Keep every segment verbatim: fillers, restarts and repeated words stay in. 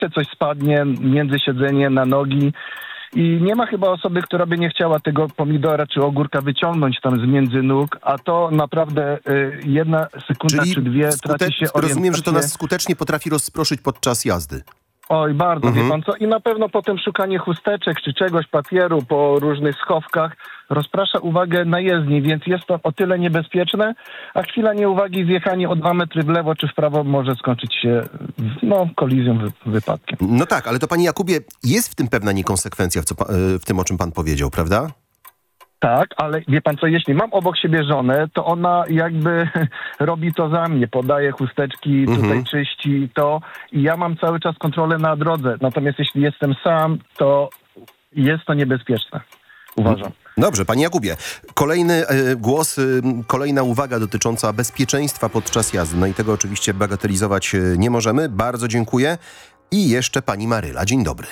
coś spadnie między siedzenie na nogi. I nie ma chyba osoby, która by nie chciała tego pomidora czy ogórka wyciągnąć tam z między nóg, a to naprawdę y, jedna sekunda Czyli czy dwie skute- traci się orientację. Rozumiem, że to nas skutecznie potrafi rozproszyć podczas jazdy. Oj, bardzo, Mhm. wie pan co? I na pewno potem szukanie chusteczek czy czegoś, papieru po różnych schowkach rozprasza uwagę na jezdni, więc jest to o tyle niebezpieczne, a chwila nieuwagi, zjechanie o dwa metry w lewo czy w prawo może skończyć się no, kolizją, wy- wypadkiem. No tak, ale to panie Jakubie, jest w tym pewna niekonsekwencja w, co, pa- w tym, o czym pan powiedział, prawda? Tak, ale wie pan co, jeśli mam obok siebie żonę, to ona jakby robi to za mnie, podaje chusteczki, tutaj Mhm. czyści to i ja mam cały czas kontrolę na drodze. Natomiast jeśli jestem sam, to jest to niebezpieczne, uważam. Dobrze, panie Jakubie, kolejny e, głos, e, kolejna uwaga dotycząca bezpieczeństwa podczas jazdy. No i tego oczywiście bagatelizować e, nie możemy. Bardzo dziękuję. I jeszcze pani Maryla. Dzień dobry.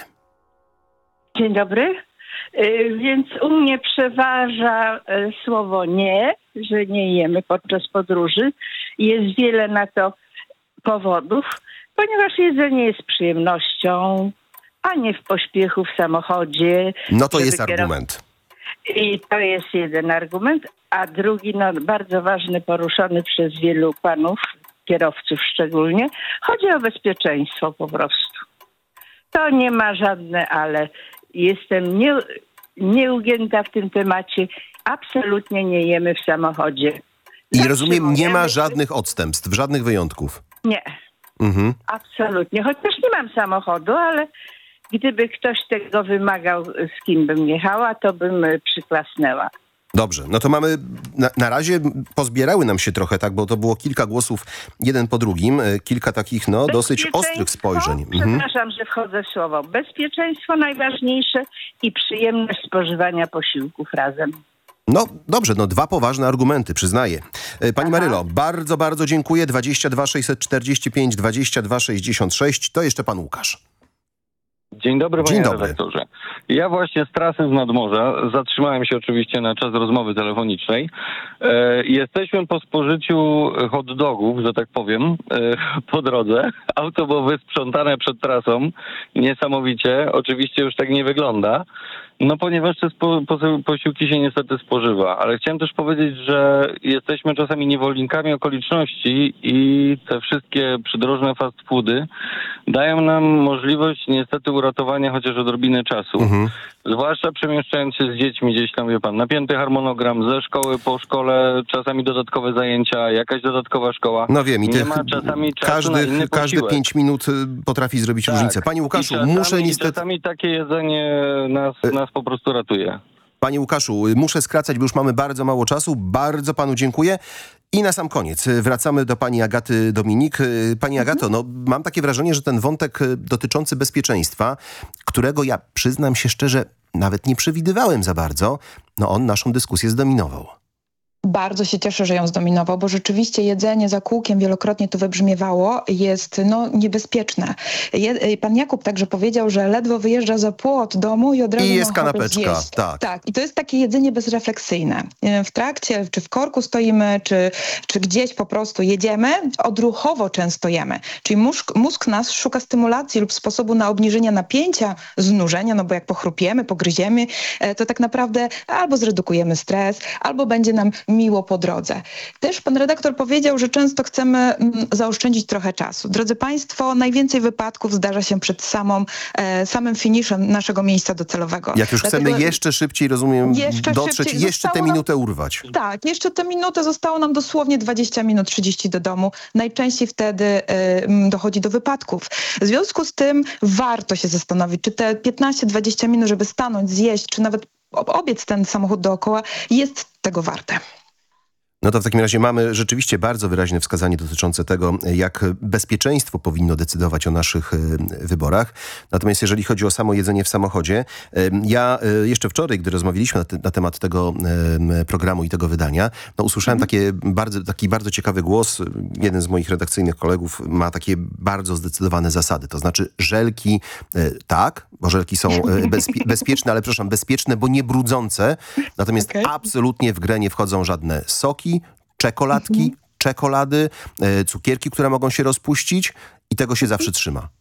Dzień dobry. Y, Więc u mnie przeważa y, słowo nie, że nie jemy podczas podróży. Jest wiele na to powodów, ponieważ jedzenie jest przyjemnością, a nie w pośpiechu w samochodzie. No to żeby jest kierow- argument. I to jest jeden argument, a drugi, no bardzo ważny, poruszony przez wielu panów, kierowców szczególnie, chodzi o bezpieczeństwo po prostu. To nie ma żadne, ale jestem nie, nieugięta w tym temacie. Absolutnie nie jemy w samochodzie. I rozumiem, nie ma Zatrzymujemy- żadnych odstępstw, żadnych wyjątków. Nie, Mhm. absolutnie. Chociaż nie mam samochodu, ale gdyby ktoś tego wymagał, z kim bym jechała, to bym y, przyklasnęła. Dobrze, no to mamy, na, na razie pozbierały nam się trochę, tak, bo to było kilka głosów, jeden po drugim, e, kilka takich, no, dosyć ostrych Bezpieczeństwo, spojrzeń. Mhm. Przepraszam, że wchodzę w słowo. Bezpieczeństwo najważniejsze i przyjemność spożywania posiłków razem. No dobrze, no dwa poważne argumenty, przyznaję. E, Pani Aha. Marylo, bardzo, bardzo dziękuję. dwadzieścia dwa sześćset czterdzieści pięć dwadzieścia dwa sześćdziesiąt sześć. To jeszcze pan Łukasz. Dzień dobry, panie Dzień dobry. redaktorze. Ja właśnie z trasy z nadmorza zatrzymałem się oczywiście na czas rozmowy telefonicznej. E, jesteśmy po spożyciu hot dogów, że tak powiem, e, po drodze. Auto było wysprzątane przed trasą. Niesamowicie. Oczywiście już tak nie wygląda. No ponieważ te spo, po, posiłki się niestety spożywa. Ale chciałem też powiedzieć, że jesteśmy czasami niewolnikami okoliczności i te wszystkie przydrożne fast foody dają nam możliwość niestety uratowania chociaż odrobiny czasu. Mhm. Zwłaszcza przemieszczając się z dziećmi gdzieś tam, wie pan, napięty harmonogram ze szkoły, po szkole, czasami dodatkowe zajęcia, jakaś dodatkowa szkoła. No wiem, i nie tych, ma czasami czasu na każdy, inny każde posiłek. pięć minut y, potrafi zrobić Tak. różnicę. Panie I Łukaszu, czasami, muszę niestety... Czasami takie jedzenie nas, nas po prostu ratuje. Panie Łukaszu, muszę skracać, bo już mamy bardzo mało czasu. Bardzo panu dziękuję. I na sam koniec wracamy do pani Agaty Dominik. Pani Agato, no mam takie wrażenie, że ten wątek dotyczący bezpieczeństwa, którego ja przyznam się szczerze, nawet nie przewidywałem za bardzo, no on naszą dyskusję zdominował. Bardzo się cieszę, że ją zdominował, bo rzeczywiście jedzenie za kółkiem, wielokrotnie to wybrzmiewało, jest no, niebezpieczne. Je, pan Jakub także powiedział, że ledwo wyjeżdża za płot domu i od razu I jest ma ochotę kanapeczka, zjeść. tak. Tak, i to jest takie jedzenie bezrefleksyjne. W trakcie, czy w korku stoimy, czy, czy gdzieś po prostu jedziemy, odruchowo często jemy. Czyli mózg, mózg nas szuka stymulacji lub sposobu na obniżenie napięcia, znużenia, no bo jak pochrupiemy, pogryziemy, to tak naprawdę albo zredukujemy stres, albo będzie nam miło po drodze. Też pan redaktor powiedział, że często chcemy mm, zaoszczędzić trochę czasu. Drodzy państwo, najwięcej wypadków zdarza się przed samą, e, samym finiszem naszego miejsca docelowego. Jak już Dlatego chcemy jeszcze szybciej, rozumiem, jeszcze dotrzeć, szybciej. jeszcze tę Zostało nam- minutę urwać. Tak, jeszcze tę minutę zostało nam dosłownie dwadzieścia minut, trzydzieści do domu. Najczęściej wtedy y, m, dochodzi do wypadków. W związku z tym warto się zastanowić, czy te piętnaście dwadzieścia minut, żeby stanąć, zjeść, czy nawet ob- obiec ten samochód dookoła, jest tego warte. No to w takim razie mamy rzeczywiście bardzo wyraźne wskazanie dotyczące tego, jak bezpieczeństwo powinno decydować o naszych y, wyborach. Natomiast jeżeli chodzi o samo jedzenie w samochodzie, y, ja y, jeszcze wczoraj, gdy rozmawialiśmy na, te, na temat tego y, programu i tego wydania, no usłyszałem Mhm. takie bardzo, taki bardzo ciekawy głos. Jeden z moich redakcyjnych kolegów ma takie bardzo zdecydowane zasady. To znaczy żelki y, tak, bo żelki są y, bezpie, bezpieczne, ale przepraszam, bezpieczne, bo nie brudzące. Natomiast Okej. absolutnie w grę nie wchodzą żadne soki, czekoladki, Mhm. czekolady, e, cukierki, które mogą się rozpuścić i tego się zawsze trzyma.